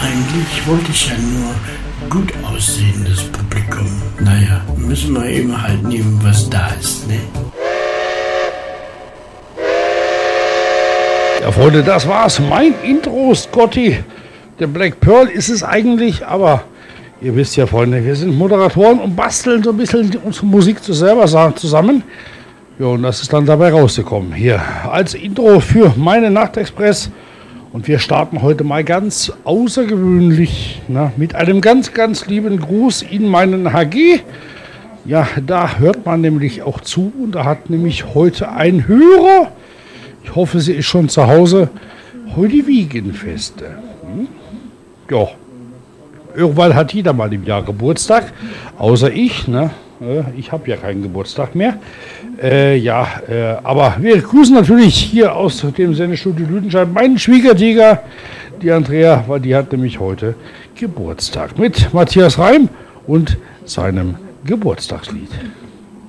Eigentlich wollte ich ja nur gut aussehendes Publikum. Naja, müssen wir eben halt nehmen, was da ist, ne? Ja, Freunde, das war's. Mein Intro, Scotty. Der Black Pearl ist es eigentlich, aber ihr wisst ja, Freunde, wir sind Moderatoren und basteln so ein bisschen unsere Musik selber zusammen. Ja, und das ist dann dabei rausgekommen. Hier als Intro für meine Nachtexpress. Und wir starten heute mal ganz außergewöhnlich mit einem ganz, ganz lieben Gruß in meinen HG. Ja, da hört man nämlich auch zu und da hat nämlich heute ein Hörer, ich hoffe, sie ist schon zu Hause, heute Wiegenfeste. Ja, irgendwann hat jeder mal im Jahr Geburtstag, außer ich, ich habe ja keinen Geburtstag mehr. Aber wir grüßen natürlich hier aus dem Sendestudio Lüdenscheid meinen Schwiegertiger, die Andrea, weil die hat nämlich heute Geburtstag mit Matthias Reim und seinem Geburtstagslied.